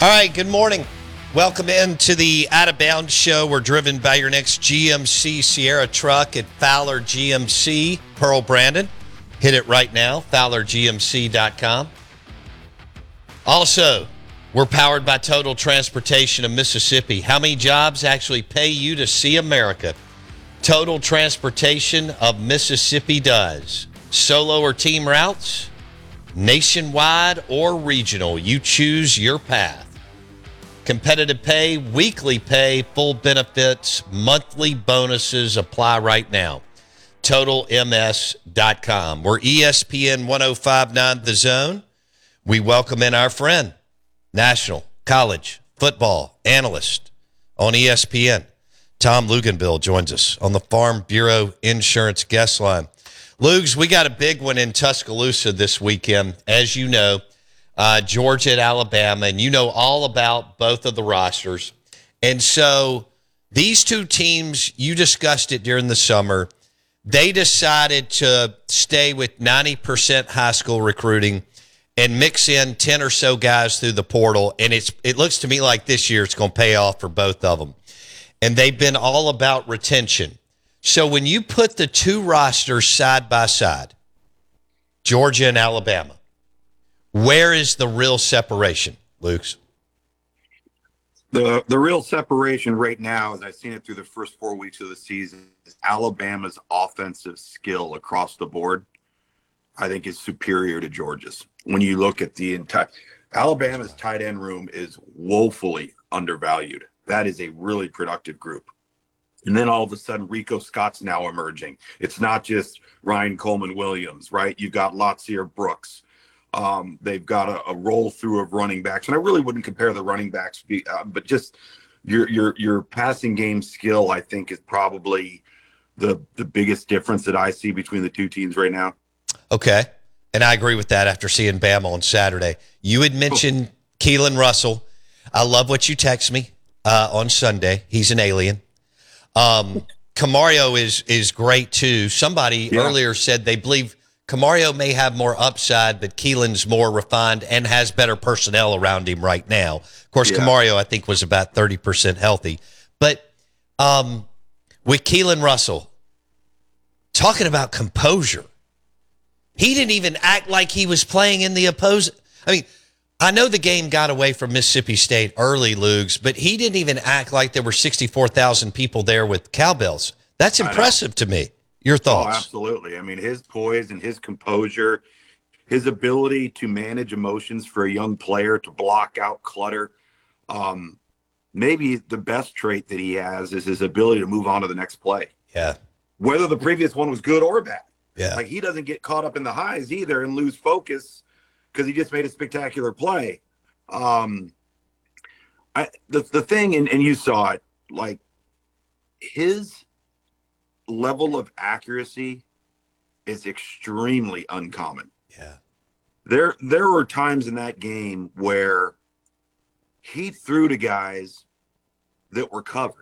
All right, good morning. Welcome into the Out of Bounds show. We're driven by your next GMC Sierra truck at Fowler GMC. Pearl Brandon. Hit it right now, FowlerGMC.com. Also, we're powered by Total Transportation of Mississippi. How many jobs actually pay you to see America? Total Transportation of Mississippi does. Solo or team routes, nationwide or regional, you choose your path. Competitive pay, weekly pay, full benefits, monthly bonuses apply right now. TotalMS.com. We're ESPN 105.9 The Zone. We welcome in our friend, National College Football Analyst on ESPN. Tom Luginbill joins us on the Farm Bureau Insurance Guest Line. Lugs, we got a big one in Tuscaloosa this weekend. As you know, Georgia at Alabama, and you know all about both of the rosters. And so these two teams, you discussed it during the summer, they decided to stay with 90% high school recruiting and mix in 10 or so guys through the portal. And it looks to me like this year it's going to pay off for both of them. And they've been all about retention. So when you put the two rosters side by side, Georgia and Alabama, where is the real separation, Luke's? The real separation right now, as I've seen it through the first 4 weeks of the season, is Alabama's offensive skill across the board, I think, is superior to Georgia's. When you look at the entire Alabama's tight end room is woefully undervalued. That is a really productive group. And then all of a sudden, Rico Scott's now emerging. It's not just Ryan Coleman Williams, right? You've got Latsier Brooks. They've got a roll through of running backs, and I really wouldn't compare the running backs, but just your passing game skill, I think, is probably the biggest difference that I see between the two teams right now. Okay, and I agree with that after seeing Bama on Saturday. You had mentioned Keelan Russell. I love what you text me on Sunday. He's an alien. Camario is great too. Somebody earlier said they believe Camario may have more upside, but Keelan's more refined and has better personnel around him right now. Of course, Camario, I think, was about 30% healthy. But with Keelan Russell, talking about composure, he didn't even act like he was playing in the opposing. I mean, I know the game got away from Mississippi State early, Lugs, but he didn't even act like there were 64,000 people there with cowbells. That's impressive to me. Your thoughts? Oh, absolutely. I mean, his poise and his composure, his ability to manage emotions for a young player, to block out clutter. Maybe the best trait that he has is his ability to move on to the next play. Yeah. Whether the previous one was good or bad. Yeah. Like, he doesn't get caught up in the highs either and lose focus because he just made a spectacular play. The thing, and you saw it, like, his level of accuracy is extremely uncommon. Yeah. There were times in that game where he threw to guys that were covered.